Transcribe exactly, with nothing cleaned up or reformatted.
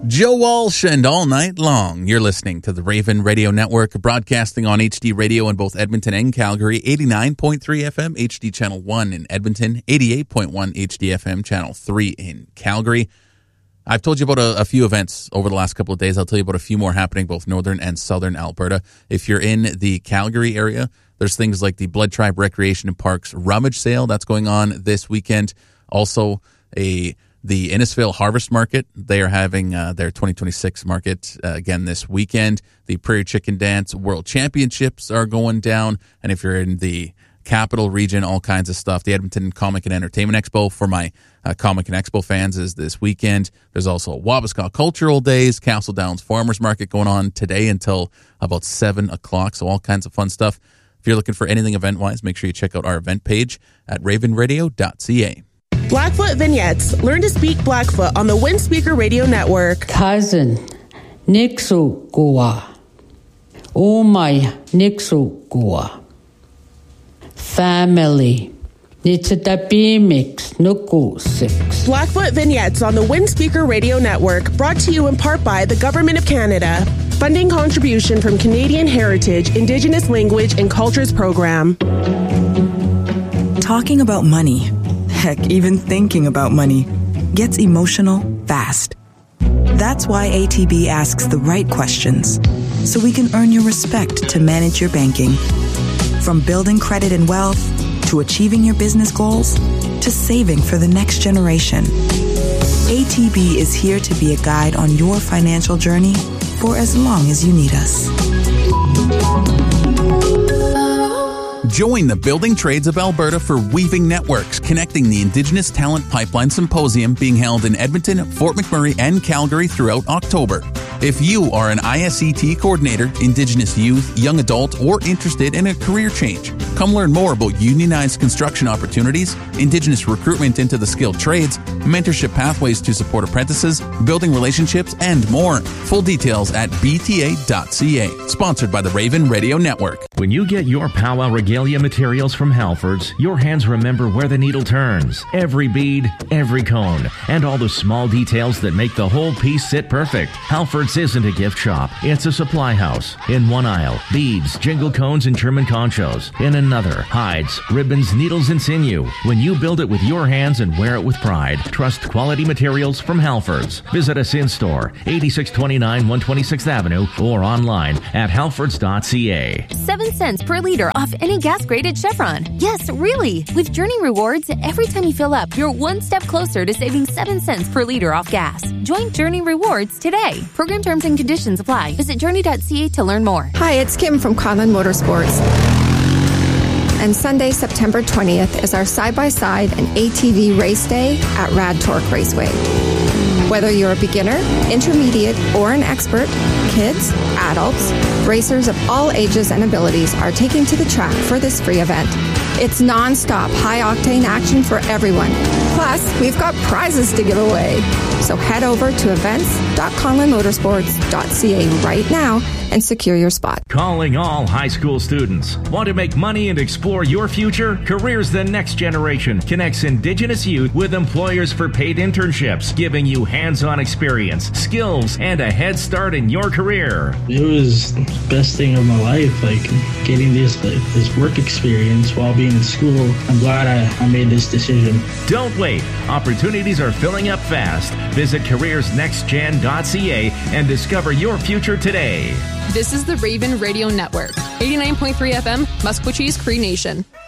Joe Walsh, and all night long, you're listening to the Raven Radio Network, broadcasting on H D Radio in both Edmonton and Calgary, eighty-nine point three F M, H D Channel one in Edmonton, eighty-eight point one H D F M, Channel three in Calgary. I've told you about a, a few events over the last couple of days. I'll tell you about a few more happening both northern and southern Alberta. If you're in the Calgary area, there's things like the Blood Tribe Recreation and Parks Rummage Sale that's going on this weekend. Also, a the Innisfail Harvest Market. They are having uh, their twenty twenty-six market uh, again this weekend. The Prairie Chicken Dance World Championships are going down. And if you're in the Capital Region, all kinds of stuff. The Edmonton Comic and Entertainment Expo for my uh, Comic and Expo fans is this weekend. There's also Wabasca Cultural Days, Castle Downs Farmers Market going on today until about seven o'clock. So all kinds of fun stuff. If you're looking for anything event-wise, make sure you check out our event page at raven radio dot c a. Blackfoot Vignettes. Learn to speak Blackfoot on the Windspeaker Radio Network. Cousin, Nixu Gua. Oh my Nixu Gua. Family. Nitsatapi mix nuku six. Blackfoot Vignettes on the Windspeaker Radio Network, brought to you in part by the Government of Canada. Funding contribution from Canadian Heritage, Indigenous Language and Cultures Program. Talking about money, heck, even thinking about money, gets emotional fast. That's why A T B asks the right questions, so we can earn your respect to manage your banking. From building credit and wealth, to achieving your business goals, to saving for the next generation. A T B is here to be a guide on your financial journey for as long as you need us. Join the Building Trades of Alberta for Weaving Networks, connecting the Indigenous Talent Pipeline Symposium being held in Edmonton, Fort McMurray, and Calgary throughout October. If you are an I S E T coordinator, Indigenous youth, young adult, or interested in a career change, come learn more about unionized construction opportunities, Indigenous recruitment into the skilled trades, mentorship pathways to support apprentices, building relationships, and more. Full details at b t a dot c a. Sponsored by the Raven Radio Network. When you get your Powwow Regalia materials from Halfords, your hands remember where the needle turns. Every bead, every cone, and all the small details that make the whole piece sit perfect. Halfords isn't a gift shop. It's a supply house. In one aisle, beads, jingle cones, and German conchos. In another, hides, ribbons, needles, and sinew. When you build it with your hands and wear it with pride, trust quality materials from Halfords. Visit us in store, eighty-six twenty-nine one twenty-sixth Avenue, or online at halfords dot c a. Seven cents per liter off any gas-graded Chevron. Yes, really. With Journey Rewards, every time you fill up, you're one step closer to saving seven cents per liter off gas. Join Journey Rewards today. Program terms and conditions apply. Visit journey dot c a to learn more. Hi, it's Kim from Conlon Motorsports. And Sunday, September twentieth is our side-by-side and A T V race day at Rad Torque Raceway. Whether you're a beginner, intermediate, or an expert, kids, adults, racers of all ages and abilities are taking to the track for this free event. It's non-stop, high-octane action for everyone. Plus, we've got prizes to give away. So head over to events dot conlon motorsports dot c a right now and secure your spot. Calling all high school students. Want to make money and explore your future? Careers the Next Generation connects Indigenous youth with employers for paid internships, giving you hands-on experience, skills, and a head start in your career. It was the best thing of my life, like getting this like, this work experience while being in school. I'm glad I, I made this decision. Don't wait. Opportunities are filling up fast. Visit careers next gen dot c a and discover your future today. This is the Raven Radio Network, eighty-nine point three F M, Musquechee's Cree Nation.